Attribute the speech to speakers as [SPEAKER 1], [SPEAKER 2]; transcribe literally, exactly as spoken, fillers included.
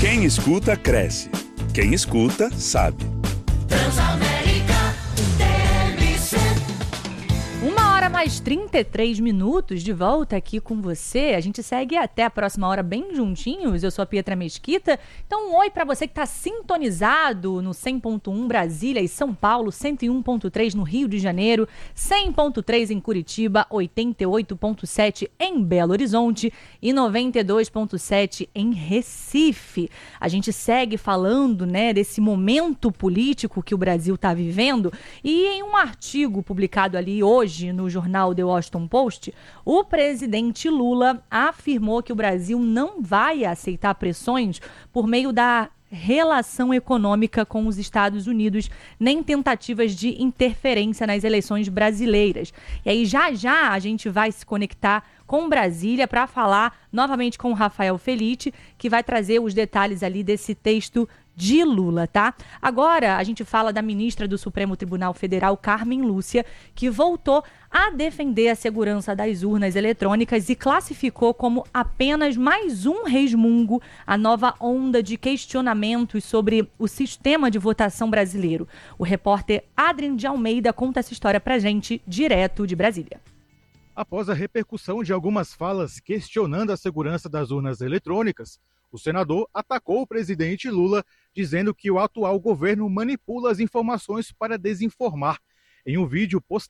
[SPEAKER 1] Quem escuta, cresce. Quem escuta, sabe.
[SPEAKER 2] Transamérica T M C.
[SPEAKER 3] Uma hora mais trinta e três minutos de volta aqui com você. A gente segue até a próxima hora bem juntinhos. Eu sou a Pietra Mesquita. Então, um oi para você que está sintonizado no cem ponto um Brasília e São Paulo, cento e um ponto três no Rio de Janeiro, cem ponto três em Curitiba, oitenta e oito ponto sete em Belo Horizonte e noventa e dois ponto sete em Recife. A gente segue falando, né, desse momento político que o Brasil está vivendo, e em um artigo publicado ali hoje no jornal The Washington Post, o presidente Lula afirmou que o Brasil não vai aceitar pressões por meio da relação econômica com os Estados Unidos, nem tentativas de interferência nas eleições brasileiras. E aí já já a gente vai se conectar com Brasília para falar novamente com o Rafael Felitti, que vai trazer os detalhes ali desse texto de Lula, tá? Agora a gente fala da ministra do Supremo Tribunal Federal, Carmen Lúcia, que voltou a defender a segurança das urnas eletrônicas e classificou como apenas mais um resmungo a nova onda de questionamentos sobre o sistema de votação brasileiro. O repórter Adrien de Almeida conta essa história pra gente, direto de Brasília.
[SPEAKER 4] Após a repercussão de algumas falas questionando a segurança das urnas eletrônicas, o senador atacou o presidente Lula, dizendo que o atual governo manipula as informações para desinformar. Em um vídeo postado